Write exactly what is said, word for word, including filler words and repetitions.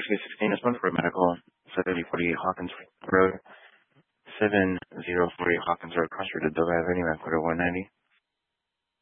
Rescue sixteen is one for medical, seven zero four eight Hawkins Road, seven zero four eight Hawkins Road, Cross Road, Dover Avenue, Ecuador one ninety.